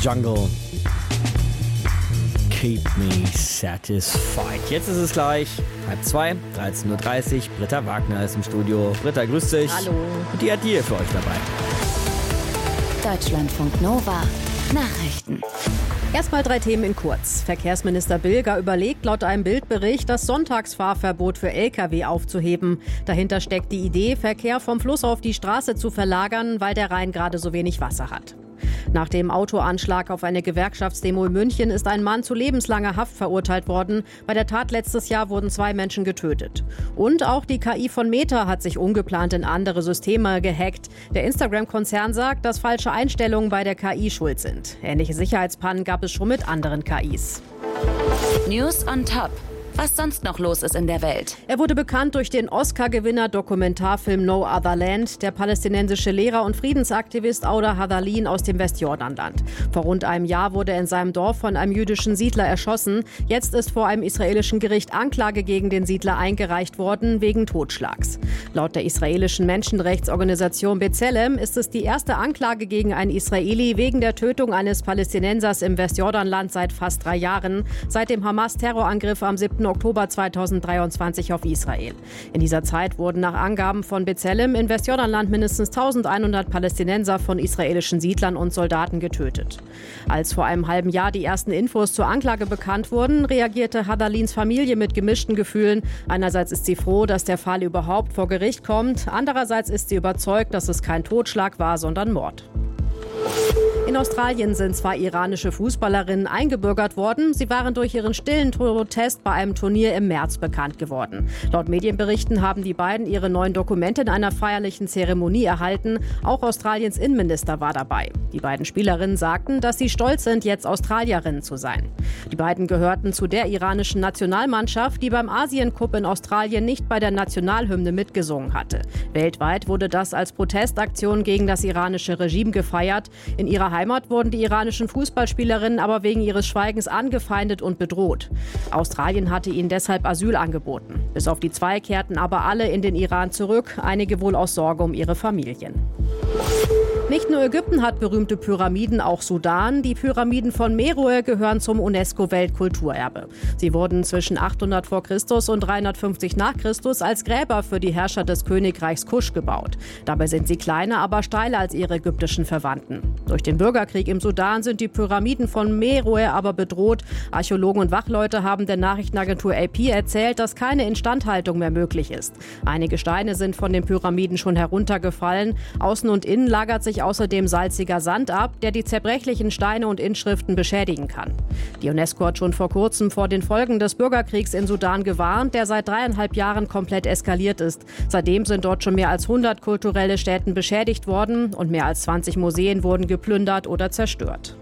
Jungle. Keep me satisfied. Jetzt ist es gleich 1:30, 13:30 Uhr. Britta Wagner ist im Studio. Britta, grüß dich. Hallo. Und die hat die hier für euch dabei. Deutschlandfunk Nova. Nachrichten. Erstmal 3 Themen in kurz. Verkehrsminister Bilger überlegt laut einem Bildbericht, das Sonntagsfahrverbot für Lkw aufzuheben. Dahinter steckt die Idee, Verkehr vom Fluss auf die Straße zu verlagern, weil der Rhein gerade so wenig Wasser hat. Nach dem Autoanschlag auf eine Gewerkschaftsdemo in München ist ein Mann zu lebenslanger Haft verurteilt worden. Bei der Tat letztes Jahr wurden 2 Menschen getötet. Und auch die KI von Meta hat sich ungeplant in andere Systeme gehackt. Der Instagram-Konzern sagt, dass falsche Einstellungen bei der KI schuld sind. Ähnliche Sicherheitspannen gab es schon mit anderen KIs. News on Top. Was sonst noch los ist in der Welt. Er wurde bekannt durch den Oscar-Gewinner Dokumentarfilm No Other Land. Der palästinensische Lehrer und Friedensaktivist Auda Hadalin aus dem Westjordanland. Vor rund einem Jahr wurde er in seinem Dorf von einem jüdischen Siedler erschossen. Jetzt ist vor einem israelischen Gericht Anklage gegen den Siedler eingereicht worden wegen Totschlags. Laut der israelischen Menschenrechtsorganisation B'Tselem ist es die erste Anklage gegen einen Israeli wegen der Tötung eines Palästinensers im Westjordanland seit fast 3 Jahren. Seit dem Hamas-Terrorangriff am 7. Oktober 2023 auf Israel. In dieser Zeit wurden nach Angaben von B'Tselem in Westjordanland mindestens 1100 Palästinenser von israelischen Siedlern und Soldaten getötet. Als vor einem halben Jahr die ersten Infos zur Anklage bekannt wurden, reagierte Hadalins Familie mit gemischten Gefühlen. Einerseits ist sie froh, dass der Fall überhaupt vor Gericht kommt. Andererseits ist sie überzeugt, dass es kein Totschlag war, sondern Mord. In Australien sind 2 iranische Fußballerinnen eingebürgert worden. Sie waren durch ihren stillen Protest bei einem Turnier im März bekannt geworden. Laut Medienberichten haben die beiden ihre neuen Dokumente in einer feierlichen Zeremonie erhalten. Auch Australiens Innenminister war dabei. Die beiden Spielerinnen sagten, dass sie stolz sind, jetzt Australierinnen zu sein. Die beiden gehörten zu der iranischen Nationalmannschaft, die beim Asien-Cup in Australien nicht bei der Nationalhymne mitgesungen hatte. Weltweit wurde das als Protestaktion gegen das iranische Regime gefeiert. In ihrer Heimat wurden die iranischen Fußballspielerinnen aber wegen ihres Schweigens angefeindet und bedroht. Australien hatte ihnen deshalb Asyl angeboten. Bis auf die 2 kehrten aber alle in den Iran zurück, einige wohl aus Sorge um ihre Familien. Nicht nur Ägypten hat berühmte Pyramiden, auch Sudan. Die Pyramiden von Meroe gehören zum UNESCO-Weltkulturerbe. Sie wurden zwischen 800 vor Christus und 350 nach Christus als Gräber für die Herrscher des Königreichs Kusch gebaut. Dabei sind sie kleiner, aber steiler als ihre ägyptischen Verwandten. Durch den Bürgerkrieg im Sudan sind die Pyramiden von Meroe aber bedroht. Archäologen und Wachleute haben der Nachrichtenagentur AP erzählt, dass keine Instandhaltung mehr möglich ist. Einige Steine sind von den Pyramiden schon heruntergefallen. Außen und innen lagert sich außerdem salziger Sand ab, der die zerbrechlichen Steine und Inschriften beschädigen kann. Die UNESCO hat schon vor kurzem vor den Folgen des Bürgerkriegs in Sudan gewarnt, der seit 3,5 Jahren komplett eskaliert ist. Seitdem sind dort schon mehr als 100 kulturelle Stätten beschädigt worden und mehr als 20 Museen wurden geplündert oder zerstört.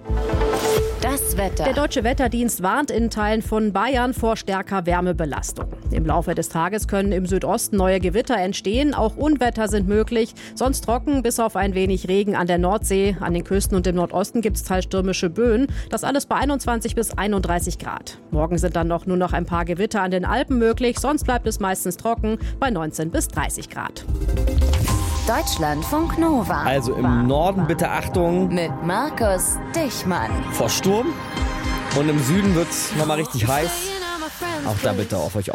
Das Wetter. Der Deutsche Wetterdienst warnt in Teilen von Bayern vor stärker Wärmebelastung. Im Laufe des Tages können im Südosten neue Gewitter entstehen. Auch Unwetter sind möglich. Sonst trocken, bis auf ein wenig Regen an der Nordsee. An den Küsten und im Nordosten gibt es teils stürmische Böen. Das alles bei 21 bis 31 Grad. Morgen sind dann nur noch ein paar Gewitter an den Alpen möglich. Sonst bleibt es meistens trocken bei 19 bis 30 Grad. Deutschlandfunk Nova. Also im Norden bitte Achtung Mit Markus Dichmann. vor Sturm. Und im Süden wird es nochmal richtig heiß. Auch da bitte auf euch